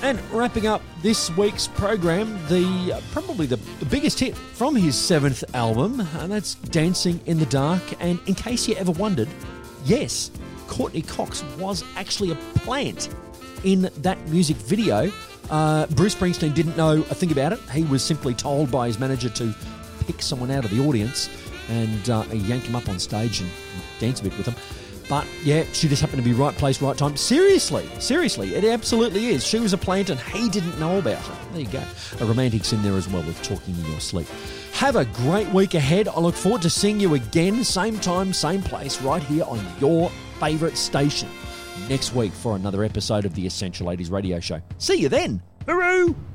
And wrapping up this week's program, probably the biggest hit from his 7th album, and that's Dancing in the Dark. And in case you ever wondered, yes, Courtney Cox was actually a plant in that music video. Bruce Springsteen didn't know a thing about it. He was simply told by his manager to pick someone out of the audience, and he yanked him up on stage and danced a bit with him. But, yeah, she just happened to be right place, right time. Seriously, it absolutely is. She was a plant and he didn't know about it. There you go. A romantic's in there as well with Talking in Your Sleep. Have a great week ahead. I look forward to seeing you again, same time, same place, right here on your favourite station next week for another episode of the Essential Ladies Radio Show. See you then. Hooroo!